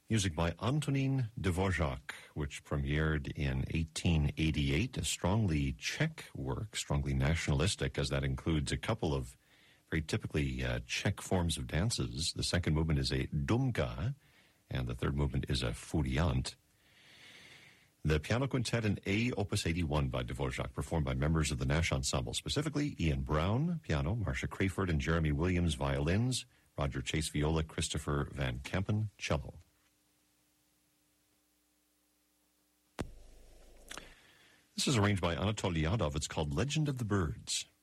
Music by Antonín Dvořák, which premiered in 1888, a strongly Czech work, strongly nationalistic, as that includes a couple of very typically Czech forms of dances. The second movement is a dumka, and the third movement is a furiant. The piano quintet in A, Opus 81 by Dvořák, performed by members of the Nash Ensemble, specifically Ian Brown, piano, Marcia Crayford and Jeremy Williams, violins, Roger Chase, viola, Christopher Van Kampen, cello. This is arranged by Anatol Yadov. It's called Legend of the Birds.